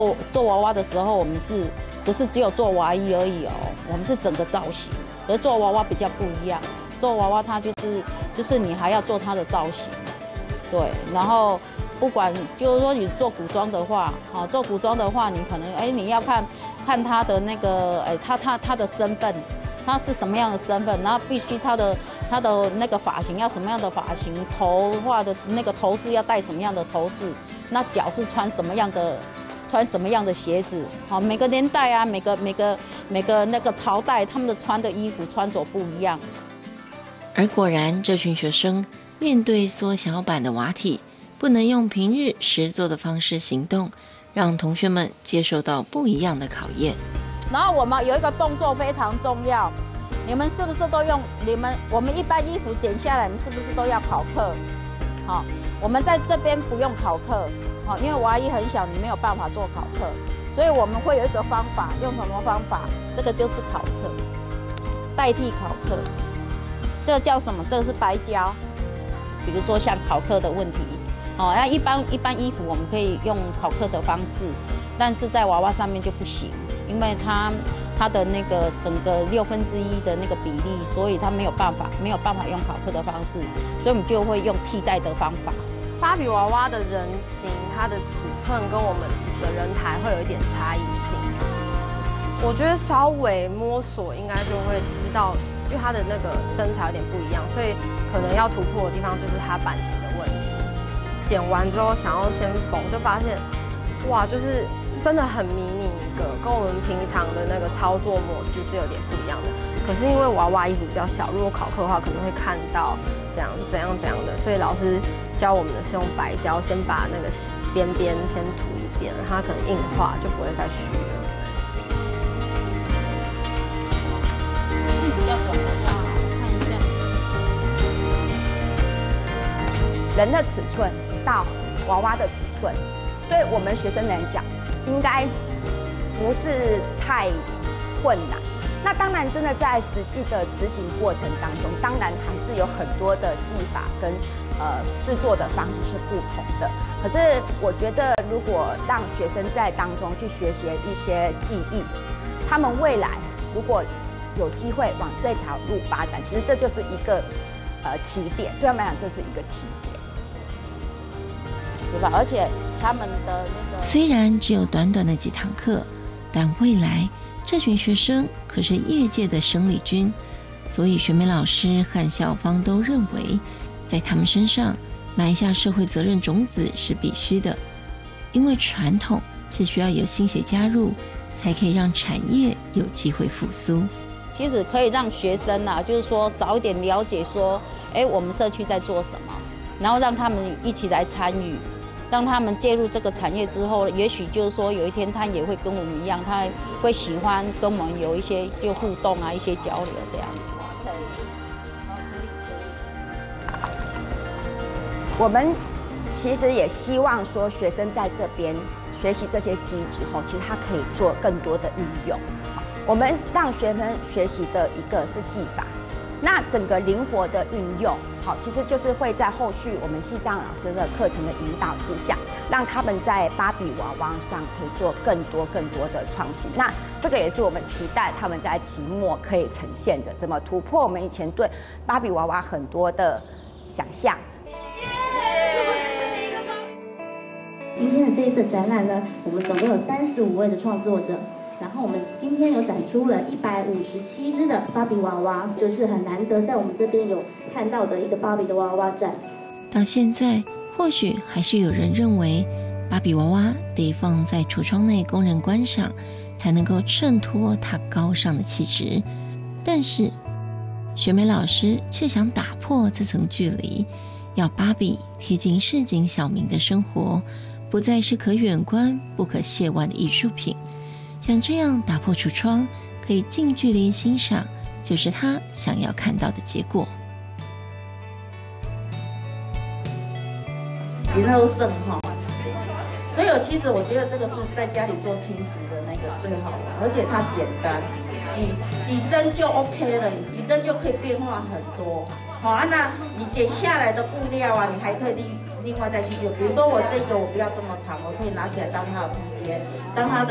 做娃娃的时候，我们不是只有做娃衣而已哦，我们是整个造型。可是做娃娃比较不一样，做娃娃它就是你还要做它的造型，对。然后不管就是说你做古装的话，做古装的话，你可能你要看他的那个他的身份。他是什么样的身份，然后必须他的那个发型要什么样的发型，头发的那个头饰要戴什么样的头饰，那脚是穿什么样的鞋子，好，每个年代啊，每个那个朝代，他们的穿的衣服穿着不一样。 而果然，这群学生面对缩小版的娃体，不能用平日实作的方式行动，让同学们接受到不一样的考验。 然后我们有一个动作非常重要，你们是不是都用我们一般衣服剪下来，你们是不是都要考克？好，我们在这边不用考克，好，因为娃衣很小，你没有办法做考克，所以我们会有一个方法，用什么方法？这个就是考克，代替考克。这个叫什么？这个是白胶。比如说像考克的问题，那一般衣服我们可以用考克的方式，但是在娃娃上面就不行。因为它的那个整个1/6的那个比例，所以它没有办法用考克的方式，所以我们就会用替代的方法。 芭比娃娃的人形，它的尺寸跟我们的人台会有一点差异性。我觉得稍微摸索应该就会知道，因为它的那个身材有点不一样，所以可能要突破的地方就是它版型的问题。剪完之后想要先缝，就发现哇，就是真的很迷你一个，跟我们平常的那个操作模式是有点不一样的。可是因为娃娃衣服比较小，如果考克的话可能会看到怎样的，所以老师教我们的是用白胶，先把那个边边先涂一遍，让它可能硬化就不会再虚了。 比较短的话，我看一下， 人的尺寸到娃娃的尺寸，对我们学生来讲，应该不是太困难。那当然，真的在实际的执行过程当中，当然还是有很多的技法跟制作的方式是不同的。可是我觉得，如果让学生在当中去学习一些技艺，他们未来如果有机会往这条路发展，其实这就是一个起点，对他们来讲，这是一个起点， 是吧？而且他们的那个虽然只有短短的几堂课，但未来这群学生可是业界的生力军，所以学美老师和校方都认为，在他们身上埋下社会责任种子是必须的，因为传统是需要有新血加入，才可以让产业有机会复苏。 其实可以让学生就是说早一点了解说，我们社区在做什么，然后让他们一起来参与。当他们介入这个产业之后，也许就是说有一天他也会跟我们一样，他会喜欢跟我们有一些就互动一些交流这样子。 我们其实也希望说，学生在这边学习这些技艺之后，其实他可以做更多的运用。我们让学生学习的一个是技法，那整个灵活的运用，其实就是会在后续我们系上老师的课程的引导之下，让他们在芭比娃娃上可以做更多的创新。那这个也是我们期待他们在期末可以呈现的，怎么突破我们以前对芭比娃娃很多的想象。 今天的这一次展览呢，我们总共有35位的创作者。然后我们今天有展出了157只的芭比娃娃，就是很难得在我们这边有看到的一个芭比的娃娃展。 到现在，或许还是有人认为，芭比娃娃得放在橱窗内供人观赏，才能够衬托它高尚的气质。但是，学美老师却想打破这层距离，要芭比贴近市井小民的生活，不再是可远观不可亵玩的艺术品。像这样打破橱窗，可以近距离欣赏，就是他想要看到的结果。 极乐胜所以其实我觉得这个是在家里做亲子的那个最好的，而且它简单，几针就 OK 了，你几针就可以变化很多。那你剪下来的布料你还可以另外再去用。比如说我这个我不要这么长，我可以拿起来当它的披肩。 当他的